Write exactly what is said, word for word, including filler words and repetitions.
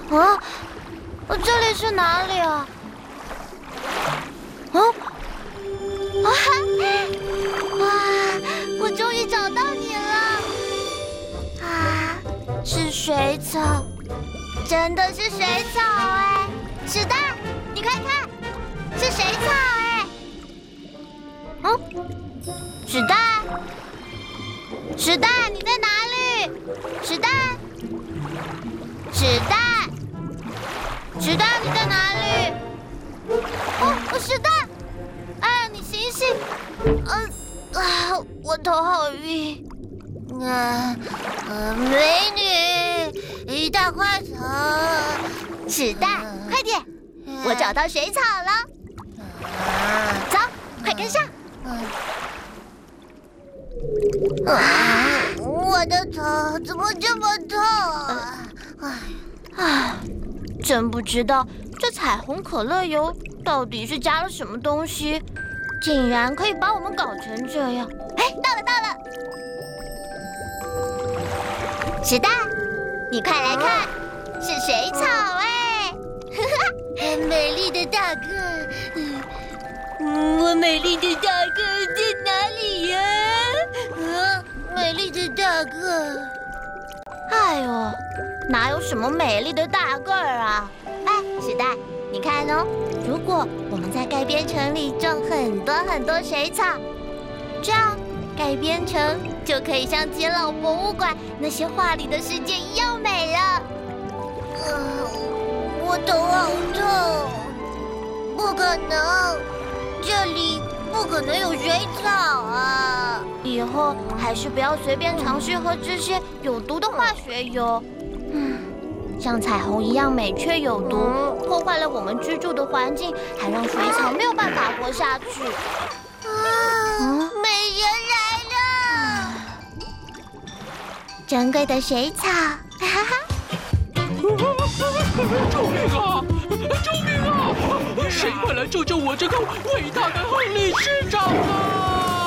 啊，这里是哪里啊？啊！啊！哇！我终于找到你了！啊，是水草，真的是水草哎！史黛，你看看，是水草哎！嗯，史黛，史黛，你在哪里？史黛，史黛，史黛，你在哪里？哦，史黛，哎，你醒醒！嗯啊，我头好晕。啊，呃，美女，一大块草。史黛，快点，我找到水草了。走，快跟上。啊，我的头怎么这么痛啊？唉，真不知道这彩虹可乐油到底是加了什么东西，竟然可以把我们搞成这样。哎，到了到了，史黛，你快来看，是水草哎！很美丽的大个，嗯，我美丽的大个在哪里呀？啊，美丽的大个。哎呦，哪有什么美丽的大个儿啊？哎，史黛，你看哦，如果我们在盖边城里种很多很多水草，这样盖边城就可以像杰老博物馆那些画里的世界一样美了。呃，我头好痛，不可能，这里不可能有水草啊！以后还是不要随便尝试喝这些有毒的化学油。嗯，像彩虹一样美却有毒，破坏了我们居住的环境，还让水草没有办法活下去。啊，美人来了！珍贵的水草，哈哈！ 救命啊！救命啊！谁快来救救我这个伟大的亨利市长啊！